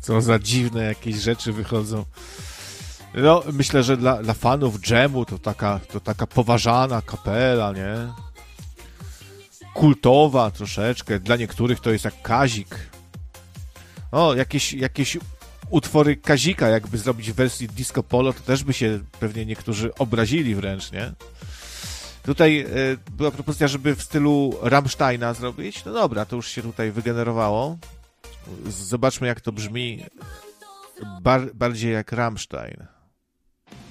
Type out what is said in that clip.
Co za dziwne jakieś rzeczy wychodzą. No, myślę, że dla fanów dżemu to taka poważana kapela, nie? Kultowa troszeczkę. Dla niektórych to jest jak Kazik. O, jakieś utwory Kazika, jakby zrobić w wersji disco polo, to też by się pewnie niektórzy obrazili wręcz, nie? Tutaj była propozycja, żeby w stylu Rammsteina zrobić. No dobra, to już się tutaj wygenerowało. Zobaczmy, jak to brzmi bardziej jak Rammstein.